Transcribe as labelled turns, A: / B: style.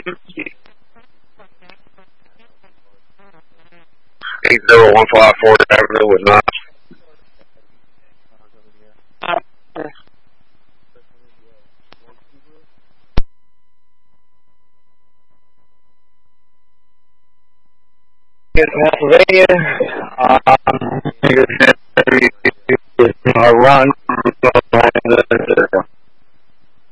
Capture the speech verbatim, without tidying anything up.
A: eight zero one five fourth Avenue with nine. Pennsylvania, um, run